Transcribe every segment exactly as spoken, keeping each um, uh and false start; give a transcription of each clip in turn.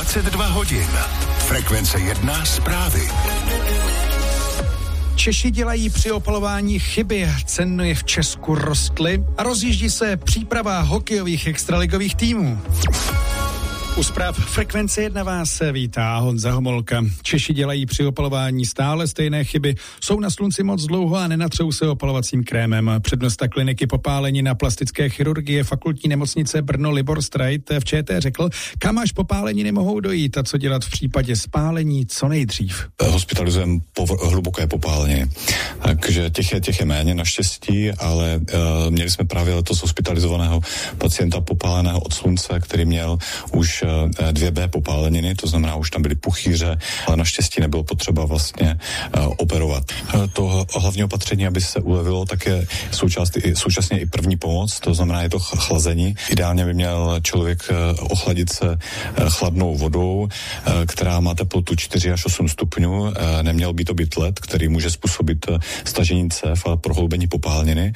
dvacet dva hodin. Frekvence jedna zprávy. Češi dělají při opalování chyby, ceny v Česku rostly a rozjíždí se příprava hokejových extraligových týmů. U zpráv Frekvence jedna vás vítá Honza Homolka. Češi dělají při opalování stále stejné chyby, jsou na slunci moc dlouho a nenatřou se opalovacím krémem. Přednosta kliniky popálení na plastické chirurgie fakultní nemocnice Brno Libor Streit v ČT řekl, kam až popálení nemohou dojít a co dělat v případě spálení co nejdřív. Hospitalizujeme povr- hluboké popálení, takže těch je, těch je méně naštěstí, ale uh, měli jsme právě letos hospitalizovaného pacienta popáleného od slunce, který měl už dvě bé popáleniny, to znamená, už tam byly puchýře, ale naštěstí nebylo potřeba vlastně uh, operovat. To hlavní opatření, aby se ulevilo, tak je součást, současně i první pomoc, to znamená, je to chlazení. Ideálně by měl člověk uh, ochladit se uh, chladnou vodou, uh, která má teplotu čtyři až osm stupňů. Uh, neměl by to být led, který může způsobit uh, stažení cév a prohloubení popáleniny.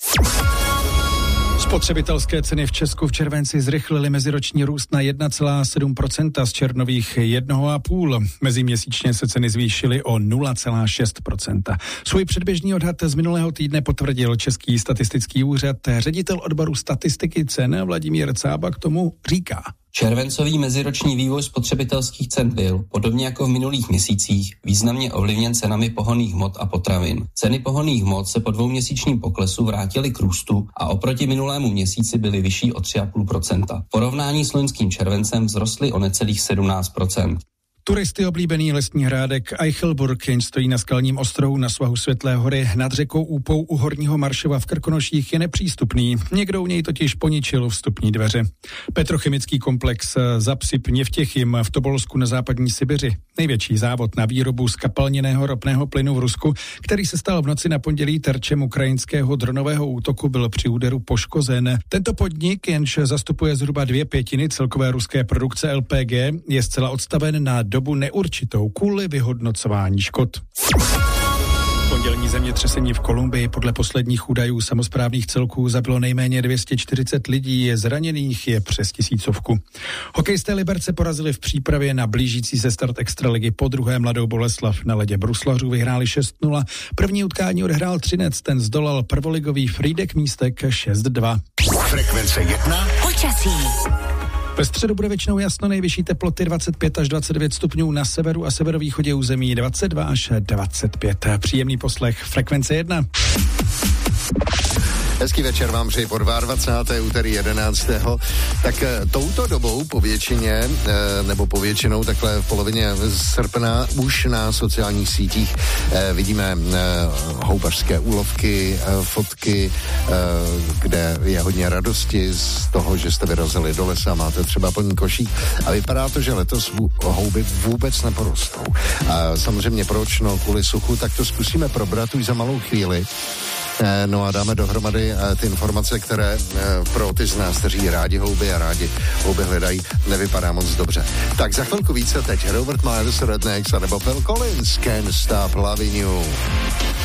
Spotřebitelské ceny v Česku v červenci zrychlily meziroční růst na jedna celá sedm procenta z červnových jedna celá pět. Meziměsíčně se ceny zvýšily o nula celá šest procenta. Svůj předběžný odhad z minulého týdne potvrdil Český statistický úřad. Ředitel odboru statistiky cen Vladimír Cába k tomu říká. Červencový meziroční vývoj spotřebitelských cen byl, podobně jako v minulých měsících, významně ovlivněn cenami pohonných hmot a potravin. Ceny pohonných hmot se po dvouměsíčním poklesu vrátily k růstu a oproti minulému měsíci byly vyšší o tři celá pět procenta. V porovnání s loňským červencem vzrostly o necelých sedmnáct procent. Turisty oblíbený lesní hrádek Eichelburg, jenž stojí na skalním ostrohu na svahu Světlé hory nad řekou Úpou u Horního Maršova v Krkonoších, je nepřístupný. Někdo u něj totiž poničil vstupní dveře. Petrochemický komplex Zapsyp Něvtěchym v Tobolsku na západní Sibiři, největší závod na výrobu skapalněného ropného plynu v Rusku, který se stal v noci na pondělí terčem ukrajinského dronového útoku, byl při úderu poškozen. Tento podnik, jenž zastupuje zhruba dvě pětiny celkové ruské produkce L P G, je zcela odstaven na dobu neurčitou kvůli vyhodnocování škod. Pondělní zemětřesení v Kolumbii podle posledních údajů samosprávných celků zabilo nejméně dvě stě čtyřicet lidí, zraněných je přes tisícovku. Hokejisté Liberce porazili v přípravě na blížící se start extraligy po druhé Mladou Boleslav. Na ledě bruslařů vyhráli šest nula. První utkání odehrál Třinec, ten zdolal prvoligový Frýdek Místek šest dva. Frekvence jedna. Počasí. Ve středu bude většinou jasno, nejvyšší teploty dvacet pět až dvacet devět stupňů, na severu a severovýchodě území dvacet dva až dvacet pět. Příjemný poslech Frekvence jedna. Hezký večer vám přeji po dvacátého druhého úterý jedenáctého Tak touto dobou po většině, nebo po většinou takhle v polovině srpna už na sociálních sítích vidíme houbařské úlovky, fotky, kde je hodně radosti z toho, že jste vyrazili do lesa, máte třeba plný košík a vypadá to, že letos houby vůbec neporostou. A samozřejmě proč? No kvůli suchu, tak to zkusíme probrat už za malou chvíli. No a dáme dohromady ty informace, které pro ty z nás, kteří rádi houby a rádi houby hledají, nevypadá moc dobře. Tak za chvilku více teď Robert Miles, Rednecks a nebo Phil Collins, Can't Stop Loving You.